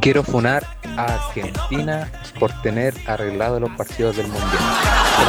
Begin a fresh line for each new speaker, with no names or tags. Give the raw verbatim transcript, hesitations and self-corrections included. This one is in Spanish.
Quiero funar a Argentina por tener arreglado los partidos del Mundial.